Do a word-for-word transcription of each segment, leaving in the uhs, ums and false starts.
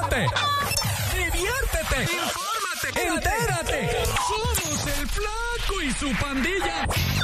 Ríete, diviértete, infórmate, entérate. Somos el Flaco y su pandilla.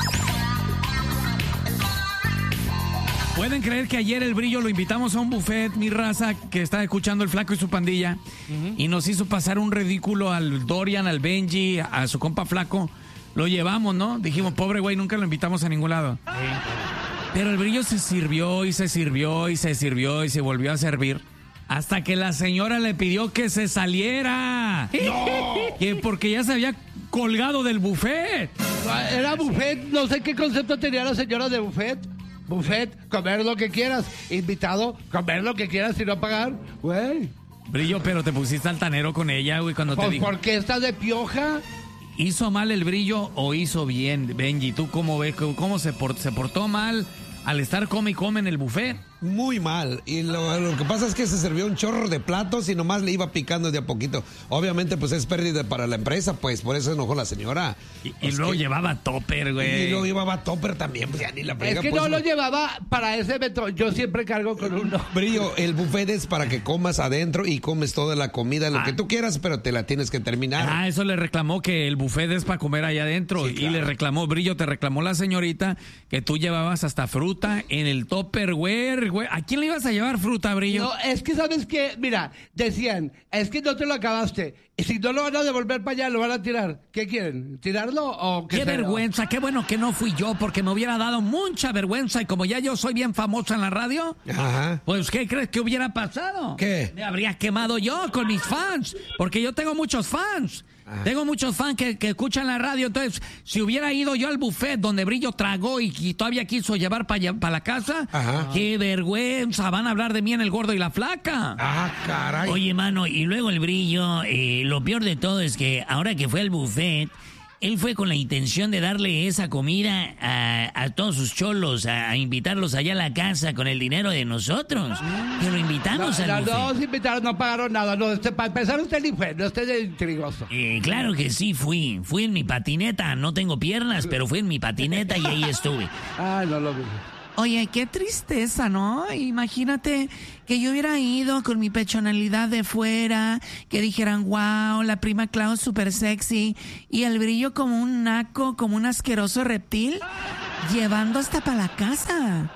¿Pueden creer que ayer el Brillo lo invitamos a un buffet, mi raza, que está escuchando el Flaco y su pandilla, uh-huh. y nos hizo pasar un ridículo al Dorian, al Benji, a su compa Flaco? Lo llevamos, ¿no? Dijimos, pobre güey, nunca lo invitamos a ningún lado. Sí. Pero el Brillo se sirvió y se sirvió y se sirvió y se volvió a servir. Hasta que la señora le pidió que se saliera. ¡No! Que porque ya se había colgado del buffet. Era buffet, no sé qué concepto tenía la señora de buffet. Buffet, comer lo que quieras. Invitado, comer lo que quieras y no pagar. Güey. Brillo, pero te pusiste altanero con ella, güey, cuando pues te dijo. ¿Por qué estás de pioja? ¿Hizo mal el Brillo o hizo bien, Benji? ¿Tú cómo ves? ¿Cómo se, port- se portó mal al estar come y come en el buffet? Muy mal. Y lo, lo que pasa es que se sirvió un chorro de platos y nomás le iba picando de a poquito. Obviamente, pues es pérdida para la empresa, pues por eso enojó la señora. Y, pues y luego que... llevaba topper, güey. Y luego llevaba topper también, pues ya ni la pega. Es que pues, no no lo llevaba para ese evento. Yo siempre cargo con uno. Brillo, el buffet es para que comas adentro y comes toda la comida, lo ah. que tú quieras, pero te la tienes que terminar. Ah, eso le reclamó, que el buffet es para comer allá adentro. Sí, claro. Y le reclamó, Brillo, te reclamó la señorita que tú llevabas hasta fruta en el topperware, güey. ¿A quién le ibas a llevar fruta, Brillo? No, es que sabes que, mira, decían, es que no te lo acabaste. Y si no lo van a devolver para allá, lo van a tirar. ¿Qué quieren? ¿Tirarlo o qué? Qué sea? vergüenza, qué bueno que no fui yo, porque me hubiera dado mucha vergüenza. Y como ya yo soy bien famosa en la radio, Ajá. pues ¿qué crees que hubiera pasado? ¿Qué? Me habría quemado yo con mis fans, porque yo tengo muchos fans. Ah. Tengo muchos fans que, que escuchan la radio. Entonces, si hubiera ido yo al buffet donde Brillo tragó y, y todavía quiso llevar para pa la casa, Ajá. qué vergüenza. Van a hablar de mí en El Gordo y la Flaca. Ah, caray. Oye, mano, y luego el Brillo, eh, lo peor de todo es que ahora que fue al buffet, él fue con la intención de darle esa comida a, a todos sus cholos, a, a invitarlos allá a la casa con el dinero de nosotros. Que lo invitamos no, al no, buffet. No, se invitaron, no pagaron nada. No, este, para empezar, usted ni fue, no esté de intrigoso. Eh, claro que sí fui. Fui en mi patineta. No tengo piernas, pero fui en mi patineta y ahí estuve. Ah, no lo vi. Oye, qué tristeza, ¿no? Imagínate que yo hubiera ido con mi pechonalidad de fuera, que dijeran, wow, la prima Clau súper sexy, y el Brillo como un naco, como un asqueroso reptil, llevando hasta para la casa.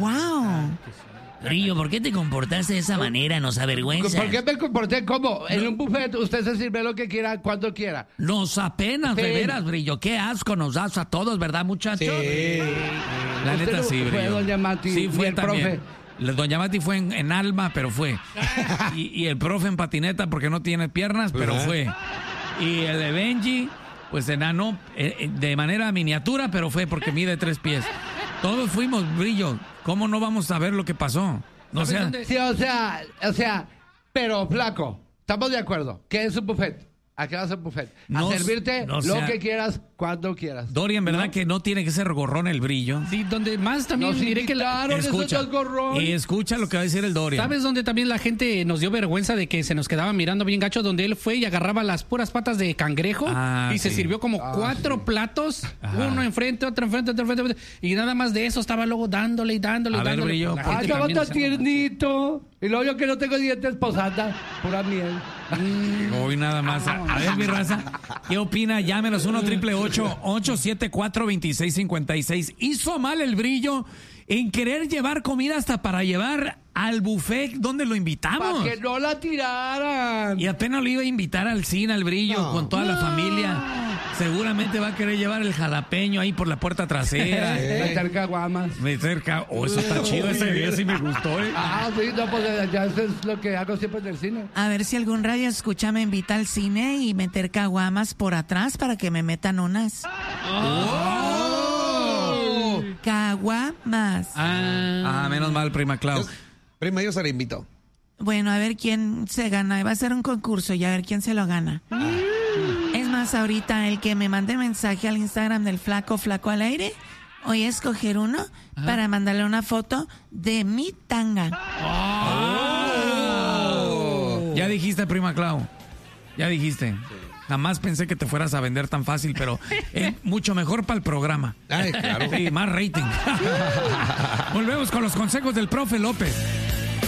Wow. Brillo, ¿por qué te comportaste de esa manera? Nos avergüenza. ¿Por qué me comporté como? En un buffet usted se sirve lo que quiera, cuando quiera. Nos apenas, sí. de veras, Brillo. Qué asco nos das a todos, ¿verdad, muchachos? Sí. La usted neta sí, Brillo. Fue doña Mati. Sí, fue y el también. profe. Doña Mati fue en, en alma, pero fue. y, y el profe en patineta porque no tiene piernas, pero uh-huh. fue. Y el de Benji, pues enano, eh, de manera miniatura, pero fue porque mide tres pies. Todos fuimos, Brillo. ¿Cómo no vamos a ver lo que pasó? No sea... Sí, o sea, o sea, pero Flaco, estamos de acuerdo. ¿Qué es un buffet? ¿A qué vas a un buffet? No, a servirte no lo sea... que quieras, cuando quieras. Dorian, ¿verdad ¿no? que no tiene que ser gorrón el Brillo? Sí, donde más también Nos diré que la... Escucha, gorrón. y escucha lo que va a decir el Dorian. ¿Sabes dónde también la gente nos dio vergüenza de que se nos quedaba mirando bien gacho? Donde él fue y agarraba las puras patas de cangrejo ah, y se sí. sirvió como ah, cuatro sí. platos, Ajá. uno enfrente, otro enfrente, otro enfrente, y nada más de eso estaba luego dándole y dándole y a dándole. Ver, Brillo. Ah, estaba tan tiernito. Y luego yo que no tengo dientes, posada, pura miel. Hoy nada más. A, a ver, mi raza, ¿qué opina? Llámenos uno triple ocho, ocho siete cuatro, dos seis cinco seis. ¿Hizo mal el Brillo en querer llevar comida hasta para llevar al buffet donde lo invitamos? Para que no la tiraran. Y apenas lo iba a invitar al cine, al Brillo, no, con toda no. la familia. Seguramente va a querer llevar el jalapeño ahí por la puerta trasera. Meter caguamas. Meter caguamas. Oh, eso está chido, ese día sí me gustó, ¿eh? Ah, sí, no, pues ya eso es lo que hago siempre en el cine. A ver si algún radio escucha me invita al cine y meter caguamas por atrás para que me metan unas. ¡Oh! Caguamas. Ah, ah, menos mal, prima Clau. Yo, prima, yo se la invito. Bueno, a ver quién se gana. Va a ser un concurso y a ver quién se lo gana. Ah. Es más, ahorita el que me mande mensaje al Instagram del Flaco, Flaco al aire, voy a escoger uno Ajá. para mandarle una foto de mi tanga. Oh. Ya dijiste, prima Clau. Ya dijiste. Sí. Jamás pensé que te fueras a vender tan fácil, pero es mucho mejor para el programa. Ay, claro. Sí, más rating. Volvemos con los consejos del profe López.